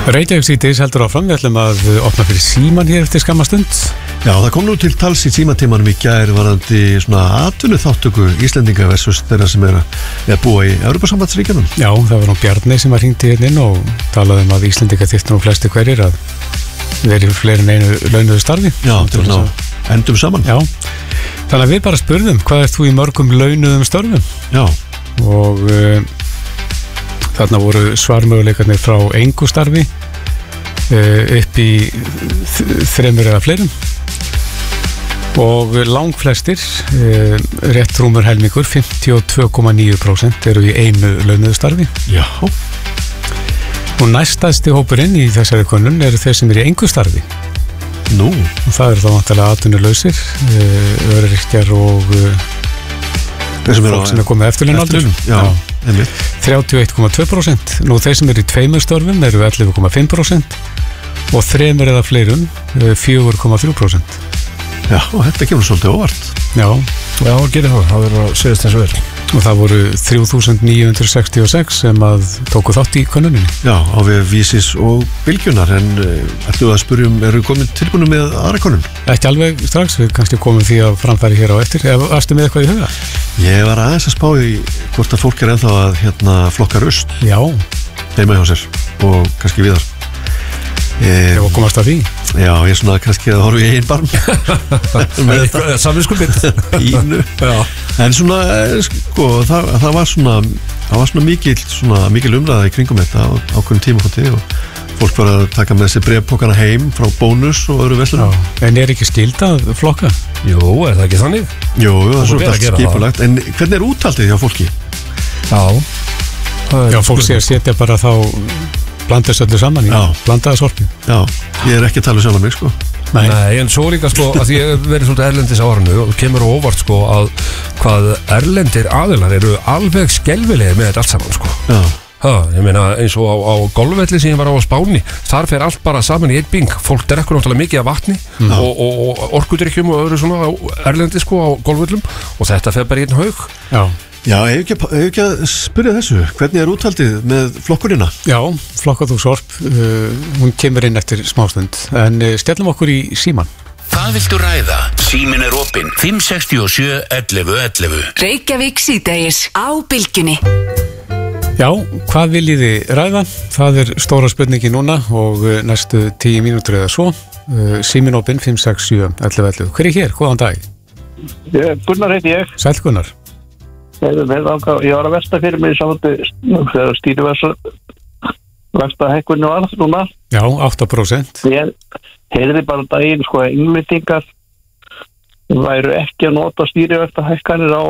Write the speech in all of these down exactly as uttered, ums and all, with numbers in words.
Reykjavík síðdegis heldur áfram, við ætlum að opna fyrir síman hér eftir skamma stund. Já, það kom nú til tals í símatímanum í gær varðandi svona atvinnuþáttöku Íslendinga versus þeirra sem er að búa í Evrópusambandsríkjunum. Já, það var nú Bjarni sem var hringt í hérna inn og talaði um að Íslendinga þyrftu nú flesti hverjir að verið fleiri en einu launuðu starfi. Já, til ná, endum saman. Já, þannig að við bara spurðum, hvað ert þú í mörgum launuðum störfum? Já. Og uh, þarna voru svarmöguleikarnir frá engu starfi uh, upp í þremur eða fleirum og langflestir uh, rétt rúmur helmingur fimmtíu og tvö komma níu prósent eru í einu launuðu starfi. Já. Og næstæðsti hópurinn í þessari könnun eru þeir sem eru í engu starfi. Nú. Og það eru þá vantarlega atvinnulausir, uh, öryrkjar og uh, fólk sem er komið eftirlaunaaldur. Já, einmitt. þrjátíu og eitt komma tvö prósent. Nú þeir sem eru í tveimur störfum eru ellefu komma fimm prósent og þremur eða fleirum fjögur komma þrjú prósent. Já, og þetta kemur svolítið óvart. Já. Já, gerir það. Það verður að segja þess að vel. Og það voru þrjú þúsund níu hundruð sextíu og sex sem að tóku þátt í könnuninni. Já, á við Vísis og Bylgjunar, en uh, ættu að spyrjum, eru komin tilbúinu með aðra könnun? Ekki alveg strax, við kannski komum því að framfæri hér á eftir. Eða varstu með eitthvað í huga? Ég var aðeins að spá í hvort að fólk er ennþá að hérna flokka rusl. Já. Heima hjá sér og kannski víðar. Ég var komast að því. Já, ég er svona kannski að horfa í eigin barm. Samvinskumbit. Pínu. Já. En svona, sko, það, það var svona það var svona mikil, svona mikil umræða í kringum þetta á ákveðnum tímapunkti og fólk var að taka með þessi bréfpókana heim frá Bónus og öðru verslunum. En er ekki skylda að flokka? Jú, er það ekki þannig? Jú, það er svona allt skipulagt. En hvernig er úthaldið hjá fólki? Já. Já, fólk sé að setja bara þá blandast öllu saman í blandaða sorpi. Já, ég er ekki að tala sjálf um mig, sko. Nei. Nei, en svo líka, sko, að ég hef verið svolítið erlendis á árinu og kemur óvart, sko, að hvað erlendir aðilar eru alveg skelfilegir með þetta allt saman, sko. Já. Ha, ég meina, eins og á, á golfvelli sem ég var á á Spáni, þar fer allt bara saman í einn bing. Fólk drekkur náttúrulega mikið af vatni mm. og, og, og orkudrykkjum og öðru svona erlendi, sko, á golfvellum og þetta fer bara í einn haug. Já. Já, ef ekki, ef ekki að spyrja þessu, hvernig er úthaldið með flokkurina? Já, flokkað þú sorp, uh, hún kemur inn eftir smástund, en uh, stjallum okkur í síman. Hvað viltu ræða? Símin er opinn fimm sex sjö ellefu ellefu. Reykjavík síðdegis á Bylgjunni. Já, hvað viljið þið ræða? Það er stóra spurningi núna og uh, næstu tíu mínútur eða svo. Uh, símin opinn fimm sex sjö ellefu ellefu. Hver er hér? Góðan dag. Gunnar heiti ég. Sæll Gunnar. Ég var að velta fyrir mig þegar stýrivexta hækkunni var núna. Já, átta prósent. Ég heyrði bara daginn sko að Englendingar væru ekki að nota stýrivexta hækkanir á,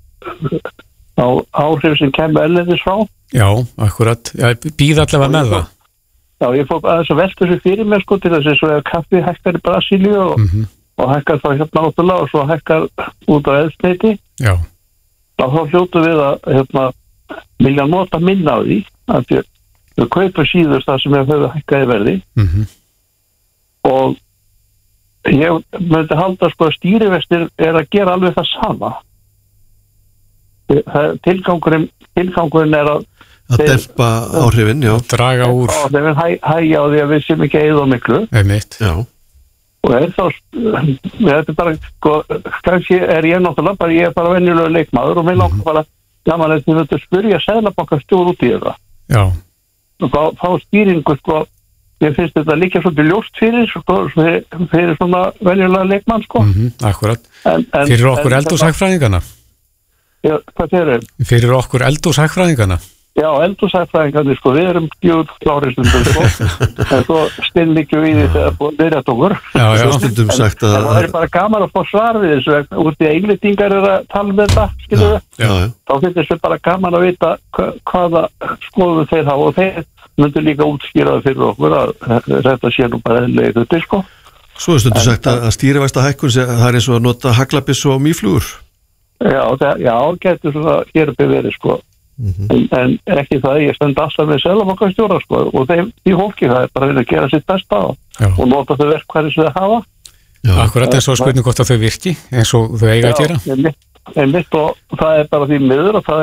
á áhrif sem kemur erlendis frá. Já, akkurat. Býð allavega með það. Já, ég fór aðeins að velta þessu fyrir mér sko til þess að svo að kaffi hækkar í Brasilíu og, mm-hmm. og hækkar þá hérna náttúrulega og svo hækkar út á eldsneyti. Já. Þá hljótu við að hérna, vilja nota minna á því að við, við kaupum síður það sem við höfum hækkaði verði mm-hmm. og ég myndi halda sko að stýrivextir er að gera alveg það sama. Tilgangurinn, tilgangurinn er að að dempa áhrifin, já. Draga úr. Já, þeir vil hæ, hægja á því að við séum ekki eða miklu. Einmitt. Já. Og er þá, þetta er bara, sko, kannski er ég náttúrulega bara, ég er bara venjulega leikmaður og mér langar mm-hmm. bara, gaman að þið veitur spyrja seðlabankastjór út í þetta. Já. Og þá, þá stýringu, sko, ég finnst þetta líka svolítið ljóst fyrir, sko, fyrir, fyrir svona venjulega leikmann, sko. Mm-hmm, akkurat. En, en, fyrir okkur eldhúshagfræðingana? Já, hvað þeir eru? Fyrir okkur eldhúshagfræðingana? Já, eldhúshagfræðingarnir, sko, við erum djúð kláristundum, sko, en svo stinn líka við því þegar búin byrjað okkur. Já, já. Svo stundum sagt að... En það er bara gaman að fá svar við þessu, úr því að Englendingar eru að tala með þetta, skilur við. Já, já. Þá finnst þessu bara gaman að vita hvaða skoðum þeir hafa og þeir myndir líka útskýra það fyrir okkur að þetta sé nú bara eðlega þetta, sko. Svo er stundum sagt að stýrivæsta hækkun, það er eins og að nota haglabyss og mýflugur. Já, það, já, getur svona hér uppi verið, sko. Mm-hmm. en, en ekki það, ég stend alltaf með seðlabankastjóra sko, og þeim í hólki það er bara að gera sitt besta og, og nota þau verkfæri sem þau hafa. Já. Akkurat, eins og spurning hvort að þau virki eins og þau eiga að gera. En mitt og það er bara því miður og það